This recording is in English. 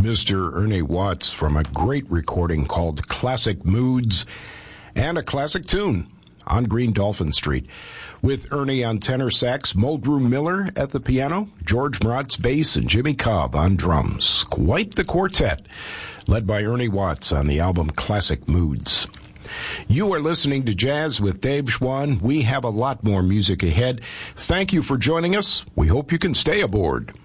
Mr. Ernie Watts from a great recording called Classic Moods and a classic tune on Green Dolphin Street. With Ernie on tenor sax, Mulgrew Miller at the piano, George Maratz bass, and Jimmy Cobb on drums. Quite the quartet, led by Ernie Watts on the album Classic Moods. You are listening to Jazz with Dave Schwann. We have a lot more music ahead. Thank you for joining us. We hope you can stay aboard.